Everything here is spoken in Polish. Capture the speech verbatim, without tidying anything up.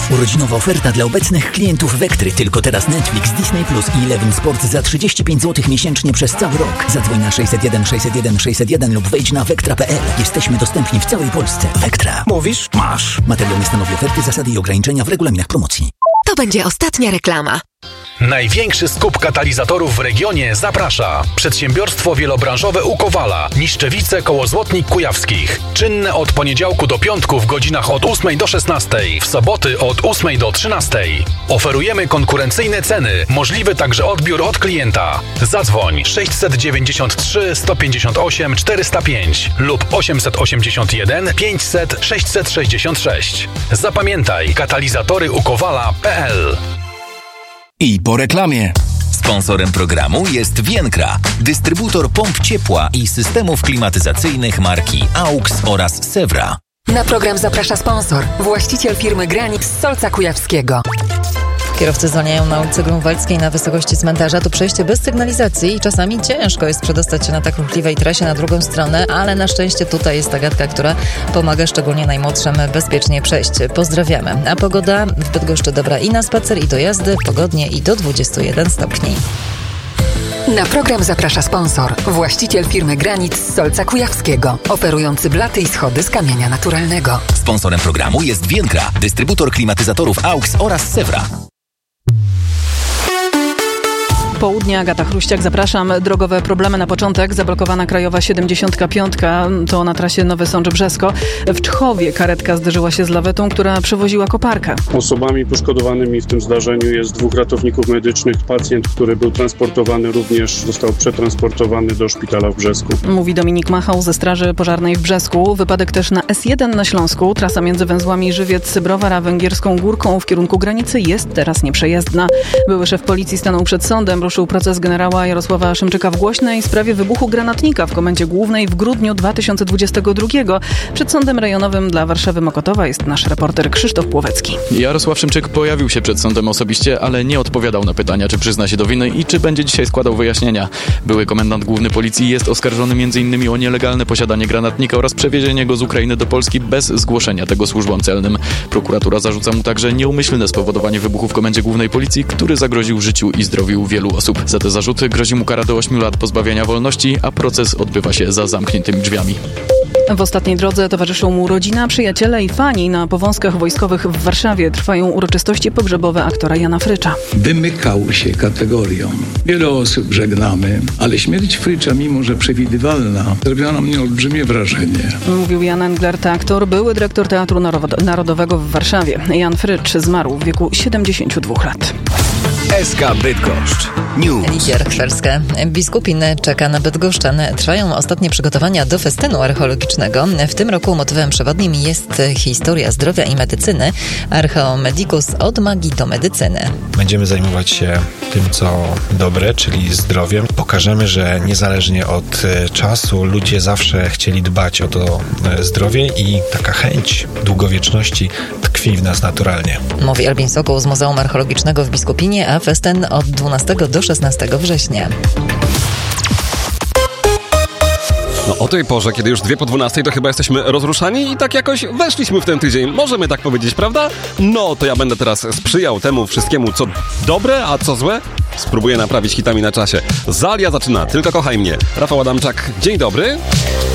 Urodzinowa oferta dla obecnych klientów Vectry. Tylko teraz Netflix, Disney Plus i Eleven Sport za trzydzieści pięć złotych miesięcznie przez cały rok. Zadzwoń na sześćset jeden sześćset jeden sześćset jeden lub wejdź na vectra kropka p l. Jesteśmy dostępni w całej Polsce. Vectra. Mówisz? Masz. Materiał nie stanowi oferty, zasady i ograniczenia w regulaminach promocji. To będzie ostatnia reklama. Największy skup katalizatorów w regionie zaprasza przedsiębiorstwo wielobranżowe u Kowala, Niszczewice koło Złotnik Kujawskich. Czynne od poniedziałku do piątku w godzinach od ósmej do szesnastej, w soboty od ósmej do trzynastej. Oferujemy konkurencyjne ceny, możliwy także odbiór od klienta. Zadzwoń sześćset dziewięćdziesiąt trzy sto pięćdziesiąt osiem czterysta pięć lub osiemset osiemdziesiąt jeden pięćset sześćset sześćdziesiąt sześć. Zapamiętaj, katalizatory u kowala kropka p l. I po reklamie. Sponsorem programu jest Vienkra, dystrybutor pomp ciepła i systemów klimatyzacyjnych marki AUX oraz Sewra. Na program zaprasza sponsor, właściciel firmy Granit z Solca Kujawskiego. Kierowcy zwalniają na ulicy Grunwaldzkiej na wysokości cmentarza. To przejście bez sygnalizacji i czasami ciężko jest przedostać się na tak ruchliwej trasie na drugą stronę, ale na szczęście tutaj jest Agatka, która pomaga szczególnie najmłodszym bezpiecznie przejść. Pozdrawiamy. A pogoda w Bydgoszczy dobra i na spacer, i do jazdy, pogodnie i do dwudziestu jeden stopni. Na program zaprasza sponsor, właściciel firmy Granit z Solca Kujawskiego, oferujący blaty i schody z kamienia naturalnego. Sponsorem programu jest Vienkra, dystrybutor klimatyzatorów AUX oraz Sewra. Południe, Agata Chruściak, zapraszam. Drogowe problemy na początek. Zablokowana krajowa siedemdziesiąt pięć, to na trasie Nowy Sącz-Brzesko. W Czchowie karetka zderzyła się z lawetą, która przewoziła koparkę. Osobami poszkodowanymi w tym zdarzeniu jest dwóch ratowników medycznych. Pacjent, który był transportowany, również został przetransportowany do szpitala w Brzesku. Mówi Dominik Machał ze Straży Pożarnej w Brzesku. Wypadek też na S jeden na Śląsku. Trasa między węzłami Żywiec-Browar a Węgierską Górką w kierunku granicy jest teraz nieprzejezdna. Były szef policji stanął przed sądem. Ruszył proces generała Jarosława Szymczyka w głośnej sprawie wybuchu granatnika w Komendzie Głównej w grudniu dwa tysiące dwudziestego drugiego. Przed Sądem Rejonowym dla Warszawy-Mokotowa jest nasz reporter Krzysztof Płowecki. Jarosław Szymczyk pojawił się przed sądem osobiście, ale nie odpowiadał na pytania, czy przyzna się do winy i czy będzie dzisiaj składał wyjaśnienia. Były komendant główny policji jest oskarżony między innymi o nielegalne posiadanie granatnika oraz przewiezienie go z Ukrainy do Polski bez zgłoszenia tego służbom celnym. Prokuratura zarzuca mu także nieumyślne spowodowanie wybuchu w Komendzie Głównej Policji, który zagroził życiu i zdrowiu wielu osób. Za te zarzuty grozi mu kara do ośmiu lat pozbawienia wolności, a proces odbywa się za zamkniętymi drzwiami. W ostatniej drodze towarzyszą mu rodzina, przyjaciele i fani. Na Powązkach Wojskowych w Warszawie trwają uroczystości pogrzebowe aktora Jana Frycza. Wymykał się kategorią. Wiele osób żegnamy, ale śmierć Frycza, mimo że przewidywalna, zrobiła na mnie olbrzymie wrażenie. Mówił Jan Englert, aktor, były dyrektor Teatru Narodowego w Warszawie. Jan Frycz zmarł w wieku siedemdziesięciu dwóch lat. S K Bydgoszcz News. Ligier Chrzelskie. Biskupin czeka na Bydgoszczan. Trwają ostatnie przygotowania do festynu archeologicznego. W tym roku motywem przewodnim jest historia zdrowia i medycyny. Archeomedicus od magii do medycyny. Będziemy zajmować się tym, co dobre, czyli zdrowiem. Pokażemy, że niezależnie od czasu ludzie zawsze chcieli dbać o to zdrowie i taka chęć długowieczności tkwi w nas naturalnie. Mówi Albin Sokół z Muzeum Archeologicznego w Biskupinie, a festyn od dwunastego do szesnastego września. No o tej porze, kiedy już dwie po dwunastej, to chyba jesteśmy rozruszani i tak jakoś weszliśmy w ten tydzień. Możemy tak powiedzieć, prawda? No to ja będę teraz sprzyjał temu wszystkiemu, co dobre, a co złe spróbuję naprawić hitami na czasie. Zalia zaczyna, tylko kochaj mnie. Rafał Adamczak, dzień dobry.